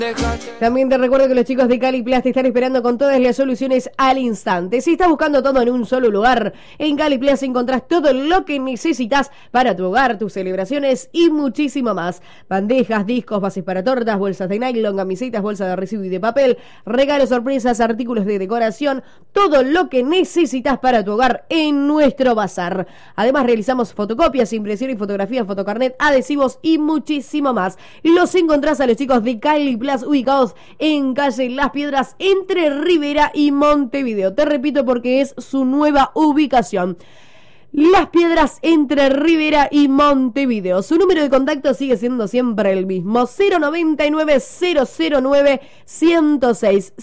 También te recuerdo que los chicos de Caliplast te están esperando con todas las soluciones al instante. Si estás buscando todo en un solo lugar, en Caliplast encontrás todo lo que necesitas para tu hogar, tus celebraciones y muchísimo más. Bandejas, discos, bases para tortas, bolsas de nylon, camisetas, bolsas de residuo y de papel, regalos, sorpresas, artículos de decoración, todo lo que necesitas para tu hogar en nuestro bazar. Además realizamos fotocopias, impresión y fotografías, fotocarnet, adhesivos y muchísimo más. Los encontrás a los chicos de Caliplast ubicados en calle Las Piedras entre Rivera y Montevideo. Te repito porque es su nueva ubicación. Las Piedras entre Rivera y Montevideo. Su número de contacto sigue siendo siempre el mismo: 099-009-106.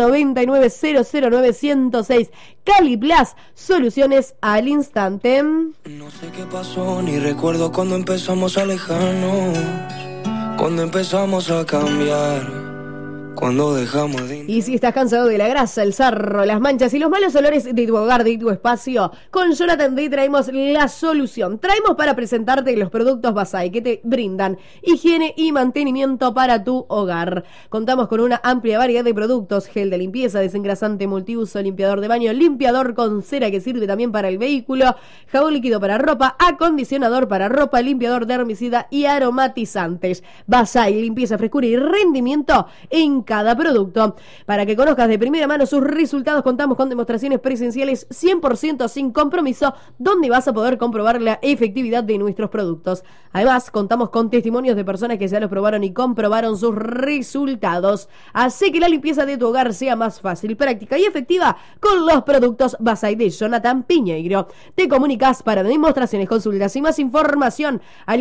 099-009-106. Caliplast, soluciones al instante. No sé qué pasó, ni recuerdo cuando empezamos a alejarnos, cuando empezamos a cambiar, cuando dejamos de... Y si estás cansado de la grasa, el sarro, las manchas y los malos olores de tu hogar, de tu espacio, con Jonathan D traemos la solución. Traemos para presentarte los productos Basay que te brindan higiene y mantenimiento para tu hogar. Contamos con una amplia variedad de productos: gel de limpieza, desengrasante multiuso, limpiador de baño, limpiador con cera que sirve también para el vehículo, jabón líquido para ropa, acondicionador para ropa, limpiador de herbicida y aromatizantes. Basay, limpieza, frescura y rendimiento en cada producto. Para que conozcas de primera mano sus resultados, contamos con demostraciones presenciales 100% sin compromiso, donde vas a poder comprobar la efectividad de nuestros productos. Además, contamos con testimonios de personas que ya los probaron y comprobaron sus resultados. Así que la limpieza de tu hogar sea más fácil, práctica y efectiva con los productos Basay de Jonathan Piñeiro. Te comunicas para demostraciones, consultas y más información al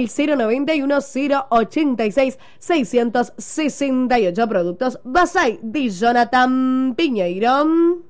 091-086-668. Productos Basay de Jonathan Piñeiro.